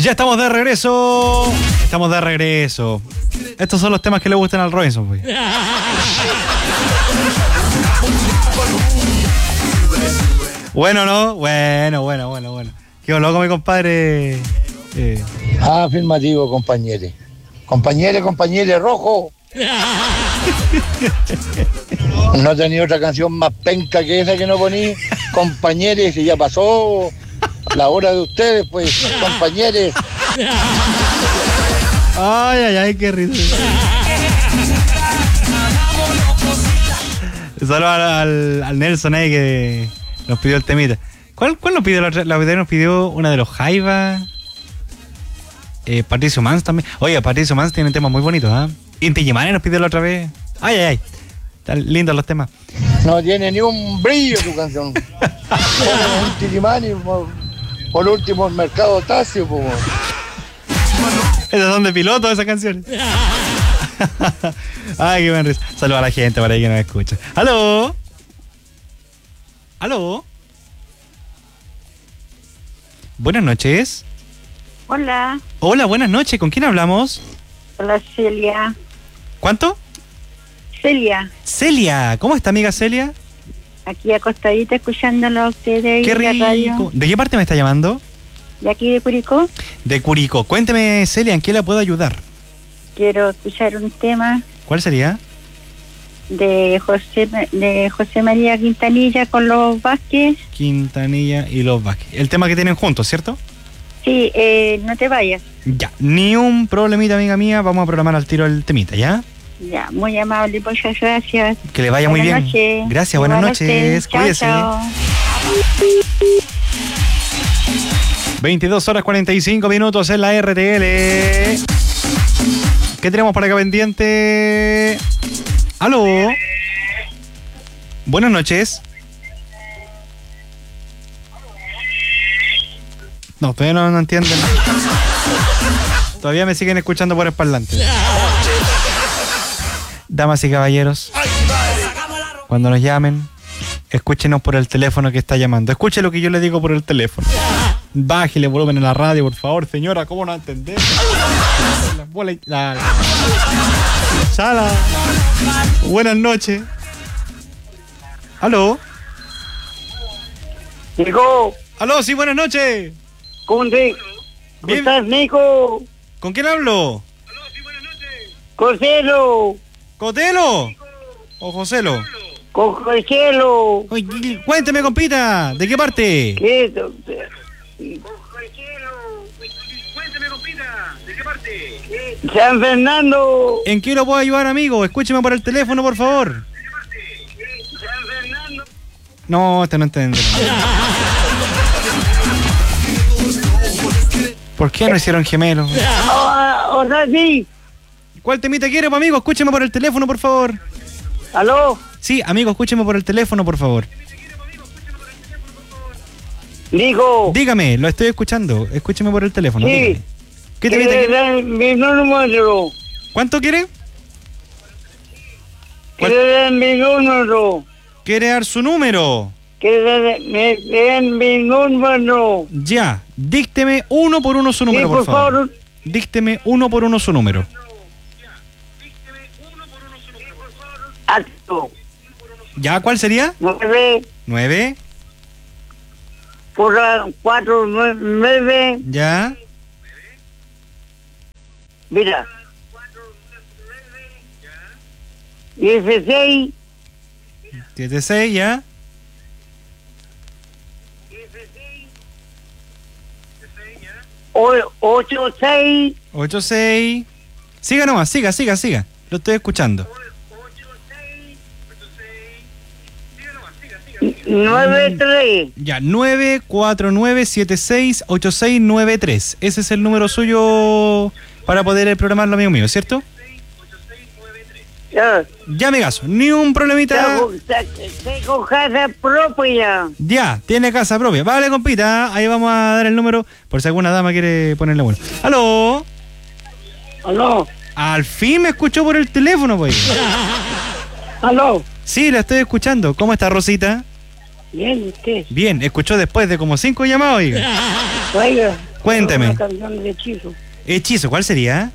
Ya estamos de regreso. Estamos de regreso. Estos son los temas que le gustan al Robinson, pues. Bueno, ¿no? Bueno. Qué loco, mi compadre. Afirmativo, compañeros. Compañeros, rojo. No tenía otra canción más penca que esa que no poní. Compañeros, y ya pasó la hora de ustedes, pues, compañeros. Ay, qué risa. Saludos al Nelson ahí que nos pidió el temita. ¿Cuál nos pidió la otra? La otra nos pidió una de los Jaivas. Patricio Mans también. Oye, Patricio Mans tiene temas muy bonitos, ¿ah? Inti Gimani nos pidió la otra vez. Ay. Están lindos los temas. No tiene ni un brillo tu canción. Inti Gimani, por último, el mercado Tacio, po. Esas son de piloto, esas canciones. Ay, qué buen risa. Saludos a la gente por ahí que nos escucha. ¿Aló? Buenas noches. Hola. Hola, buenas noches. ¿Con quién hablamos? Hola, Celia. ¿Cuánto? Celia. ¿Cómo está, amiga Celia? Aquí acostadita escuchándolo a ustedes. Qué en la radio. rico. ¿De qué parte me está llamando? De aquí de Curicó. De Curicó. Cuénteme, Celia, ¿en qué la puedo ayudar? Quiero escuchar un tema ¿Cuál sería? de José María Quintanilla con los Vázquez. Quintanilla y los Vázquez. El tema que tienen juntos, ¿cierto? Sí, no te vayas. Ya, ni un problemita, amiga mía. Vamos a programar al tiro el temita, ¿ya? Ya, muy amable, muchas gracias. Que le vaya muy bien. Noches. Gracias, buenas noches. Chao, Cuídese. chao. 22:45 en la RTL. ¿Qué tenemos para acá pendiente? ¿Aló? Buenas noches. No, todavía no entienden. Todavía me siguen escuchando por el parlante. Damas y caballeros, cuando nos llamen, escúchenos por el teléfono que está llamando. Escuche lo que yo le digo por el teléfono. Bájale volumen en la radio, por favor, señora. ¿Cómo no entender? Sala. Buenas noches. ¿Aló? Nico, ¿Aló? Sí, buenas noches. ¿cómo estás, Nico? ¿Con quién hablo? Coselo, ¿Cotelo? ¿O Joselo? Coselo. Oye, cuénteme, compita. ¿De qué parte? ¿Qué? San Fernando. ¿En qué lo puedo ayudar, amigo? Escúcheme por el teléfono, por favor. No, no entiende. ¿Por qué no hicieron gemelos? O sea, sí. ¿Cuál temita quiere, pues, amigo? Escúcheme por el teléfono, por favor. ¿Aló? Sí, amigo, escúcheme por el teléfono, por favor. Digo. Dígame, lo estoy escuchando. Escúcheme por el teléfono. Sí. Dígame. ¿Qué temita quiere? Mi número. ¿Cuánto quiere? Quiero dar mi número. ¿Quiere dar su número? Quiero dar mi número. Ya, dícteme uno por uno su número, Sí, por favor. Dícteme uno por uno su número. Acto. ¿Ya? ¿Cuál sería? 9. Por 4, 9. ¿Ya? Mira. 16. 76, ¿ya? 86. 86. Siga nomás, siga. Lo estoy escuchando. 93. Ya, 949768693. Ese es el número suyo para poder programarlo, amigo mío, ¿cierto? Ya, amigazo, ni un problemita. Tengo casa propia. Ya, tiene casa propia. Vale, compita, ahí vamos a dar el número por si alguna dama quiere ponerle bueno. ¿Aló? ¿Aló? Al fin me escuchó por el teléfono, pues. ¿Aló? Sí, la estoy escuchando. ¿Cómo está, Rosita? Bien, ¿usted? Bien, escuchó después de como 5 llamados, oiga. Oiga, Cuénteme. Una canción de hechizo. Hechizo, ¿cuál sería?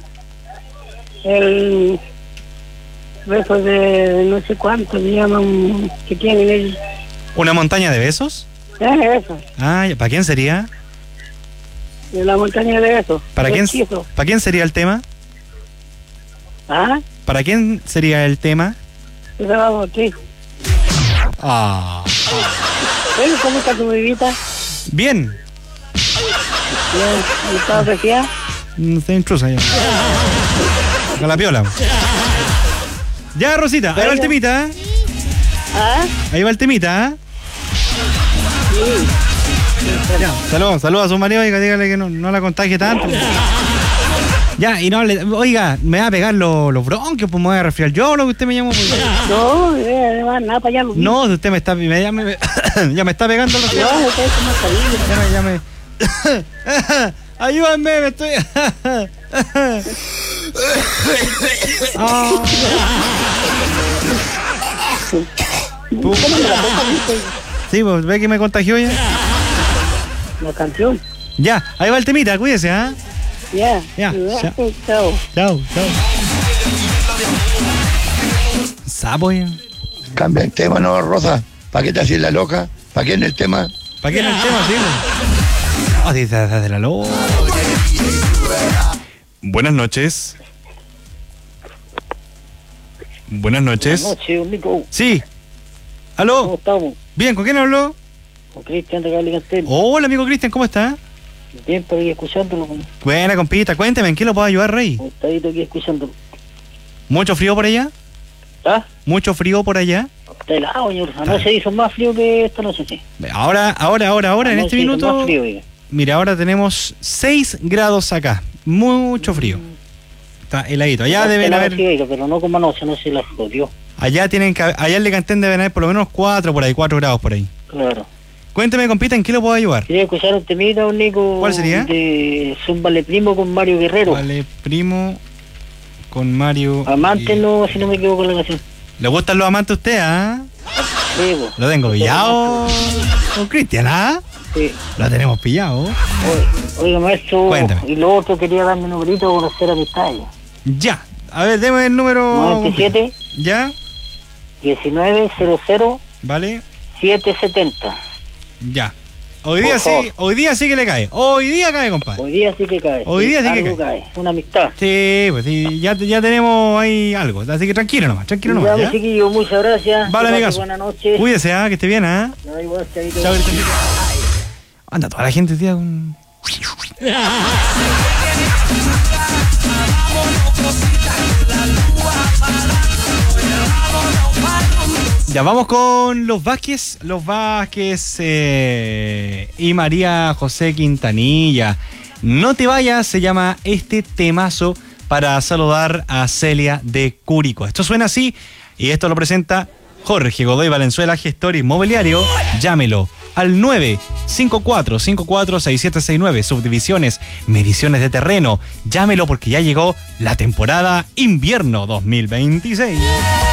El beso de no sé cuánto le llaman, que tienen ellos. ¿Una montaña de besos? Eso, Ah, ¿para quién sería? de la montaña de besos. ¿Para de quién, hechizo. ¿Para quién sería el tema? ¿Ah? ¿Para quién sería el tema? Eso vamos, sí. Ah. Bueno, ¿cómo está tu bebita? Bien. Bien, ¿estás apreciada? No está intrusa ya. Con la piola. Ya, Rosita, ahí va el temita, ¿eh? ¿Ah? Ahí va el temita, ¿eh? Ya, saludos a su marido, oiga, dígale que no la contagie tanto. Ya, y no le, oiga, me va a pegar los bronquios, pues me voy a resfriar yo, lo que usted me llamó. Pues. No, además, nada para allá. No, usted me está, ya me está pegando el resfriado. No, usted es como salir. Ya me. Ayúdame, me estoy. Ah. Sí, pues ve que me contagió ya. La canción. Ya, ahí va el temita, cuídese, ¿ah? Ya. Ya, ya. Chao. Chao. Sapo ya. Cambia el tema, no, Rosa. ¿Para qué te haces la loca? ¿Para qué en el tema? ¿Para qué en el tema, sí? Oh, desde la loca. Buenas noches. Buenas noches. Buenas noches, Nico. Sí. ¿Cómo ¿Aló? estamos? Bien, ¿con quién habló? Con Cristian de Cali Cantel. Hola, amigo Cristian, ¿cómo está? Bien, por aquí escuchándolo. Buena, compita, cuénteme, ¿en qué lo puedo ayudar, Rey? Gustadito aquí escuchándolo. ¿Mucho frío por allá? ¿Ah? ¿Mucho frío por allá? Está helado, señor. Anoche hizo más frío que esta noche, sí. Ahora, en este Anoche hizo minuto, más frío, oiga. mira, ahora tenemos 6 grados acá. Mucho frío. Está heladito. Allá Está deben helado, haber, sí, oiga, pero no como anoche, no se la jodió. allá en Lecantén deben haber por lo menos 4 por ahí, 4 grados por ahí. Claro. Cuénteme, compita, ¿en qué lo puedo ayudar? Quería escuchar un temita, don Nico. ¿Cuál sería? De Zúmbale Primo con Mario Guerrero. Vale, primo con Mario. Amante, no, si no me equivoco la canción. ¿Le gustan los amantes a usted, ah? Sí, po. Lo tengo pillado con Cristian, ¿ah? Sí. Lo tenemos pillado. Oiga, maestro. Cuéntame. Y lo otro, quería darme un numerito para conocer amistades. Ya. A ver, deme el número. 97 ¿Ya? 1900 ¿Vale? 770. Ya. Hoy día Por favor. sí, hoy día sí que le cae. Hoy día cae, compadre. Hoy día sí que cae. Hoy día sí que algo cae. Una amistad. Sí, pues sí, ya tenemos ahí algo. Así que tranquilo nomás, Ya, ¿ya? mi chiquillo, muchas gracias. Vale, Que pase amigazo. Buenas noches. Cuídese, que esté bien, ¿ah? No, igual, chavito. Chao, Cristian. Anda toda la gente, tía, con... Ya vamos con los Vázquez y María José Quintanilla. No te vayas, se llama este temazo para saludar a Celia de Curicó. Esto suena así y esto lo presenta Jorge Godoy Valenzuela, gestor inmobiliario. Llámelo al 954-546769. Subdivisiones, mediciones de terreno. Llámelo porque ya llegó la temporada invierno 2026.